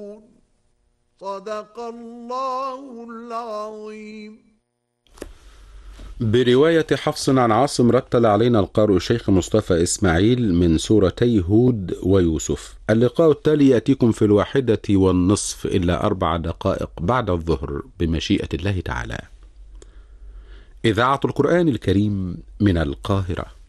صدق الله العظيم. برواية حفص عن عاصم رتل علينا القارئ الشيخ مصطفى إسماعيل من سورتي هود ويوسف. اللقاء التالي يأتيكم في 1:30 إلا 4 دقائق بعد الظهر بمشيئة الله تعالى. إذاعة القرآن الكريم من القاهرة.